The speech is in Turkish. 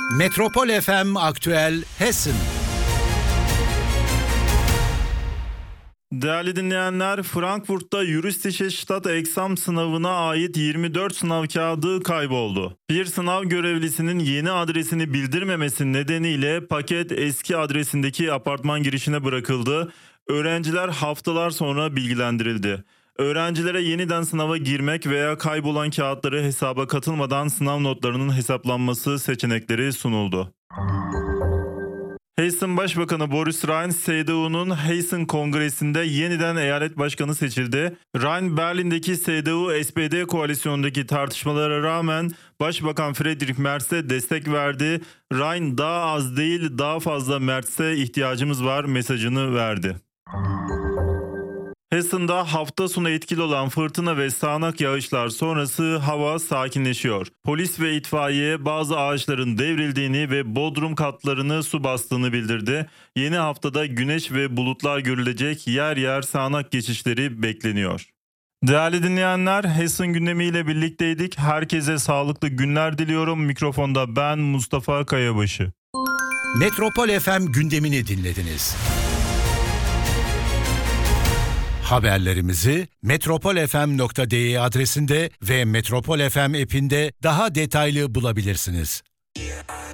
Metropol FM Aktüel Hessen. Değerli dinleyenler, Frankfurt'ta Juristische Staatsexamen sınavına ait 24 sınav kağıdı kayboldu. Bir sınav görevlisinin yeni adresini bildirmemesi nedeniyle paket eski adresindeki apartman girişine bırakıldı. Öğrenciler haftalar sonra bilgilendirildi. Öğrencilere yeniden sınava girmek veya kaybolan kağıtları hesaba katılmadan sınav notlarının hesaplanması seçenekleri sunuldu. Hessen Başbakanı Boris Rhein, CDU'nun Hessen Kongresi'nde yeniden eyalet başkanı seçildi. Rhein, Berlin'deki CDU-SPD koalisyonundaki tartışmalara rağmen Başbakan Friedrich Merz'e destek verdi. Rhein, daha az değil daha fazla Merz'e ihtiyacımız var mesajını verdi. Hessen'da hafta sonu etkili olan fırtına ve sağanak yağışlar sonrası hava sakinleşiyor. Polis ve itfaiye bazı ağaçların devrildiğini ve bodrum katlarını su bastığını bildirdi. Yeni haftada güneş ve bulutlar görülecek, yer yer sağanak geçişleri bekleniyor. Değerli dinleyenler, Hessen gündemiyle birlikteydik. Herkese sağlıklı günler diliyorum. Mikrofonda ben Mustafa Kayabaşı. Metropol FM gündemini dinlediniz. Haberlerimizi metropolfm.de adresinde ve Metropol FM app'inde daha detaylı bulabilirsiniz.